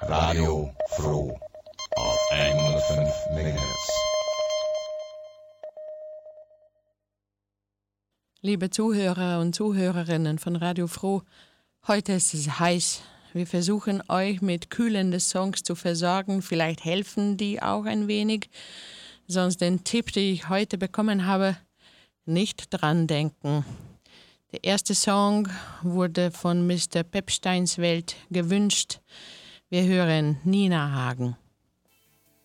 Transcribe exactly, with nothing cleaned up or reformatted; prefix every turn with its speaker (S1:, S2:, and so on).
S1: Radio Froh auf hundertfünf Megahertz.
S2: Liebe Zuhörer und Zuhörerinnen von Radio Froh, heute ist es heiß. Wir versuchen euch mit kühlenden Songs zu versorgen. Vielleicht helfen die auch ein wenig. Sonst den Tipp, den ich heute bekommen habe, nicht dran denken. Der erste Song wurde von Mister Pepsteins Welt gewünscht. Wir hören Nina Hagen.